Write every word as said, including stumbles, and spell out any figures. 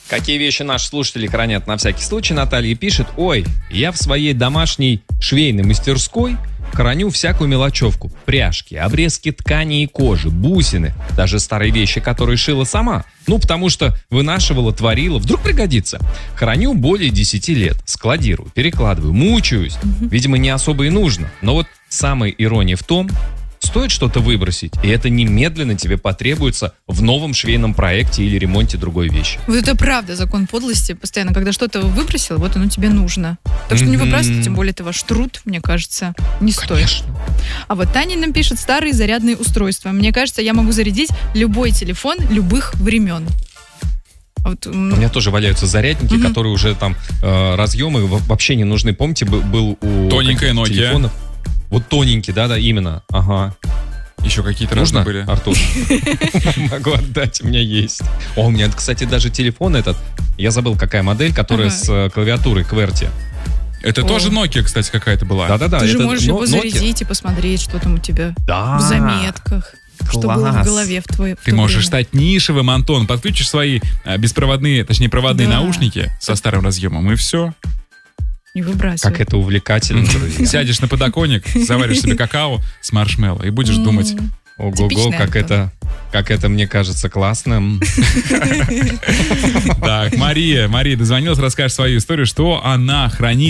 Какие вещи наши слушатели хранят на всякий случай, Наталья пишет: ой, я в своей домашней швейной мастерской храню всякую мелочевку. Пряжки, обрезки ткани и кожи, бусины, даже старые вещи, которые шила сама. Ну, потому что вынашивала, творила, вдруг пригодится. Храню более десяти лет, складирую, перекладываю, мучаюсь. Видимо, не особо и нужно. Но вот самая ирония в том, стоит что-то выбросить, и это немедленно тебе потребуется в новом швейном проекте или ремонте другой вещи. Вот это правда закон подлости. Постоянно, когда что-то выбросил, вот оно тебе нужно. Так что не выбрасывай, тем более это ваш труд, мне кажется, не стоит. Конечно. А вот Таня нам пишет: старые зарядные устройства. Мне кажется, я могу зарядить любой телефон любых времен. Вот, у меня тоже валяются зарядники, угу. которые уже там э, разъемы вообще не нужны. Помните, был у тоненькая Nokia. Телефонов. Вот тоненький, да-да, именно. Ага. Еще какие-то нужно, были. Артур? Могу отдать, у меня есть. О, у меня, кстати, даже телефон этот, я забыл, какая модель, которая с клавиатурой QWERTY. Это тоже Nokia, кстати, какая-то была. Да-да-да. Ты же можешь его зарядить и посмотреть, что там у тебя в заметках. Что было в голове в твоей. Ты можешь стать нишевым, Антон. Подключишь свои беспроводные, точнее, проводные наушники со старым разъемом, и все. Не выбрасывай. Как это увлекательно, друзья. Сядешь на подоконник, заваришь себе какао с маршмеллоу и будешь думать. Ого-го, как это, как это, мне кажется, классно. Так, Мария, Мария дозвонилась, расскажешь свою историю, что она хранит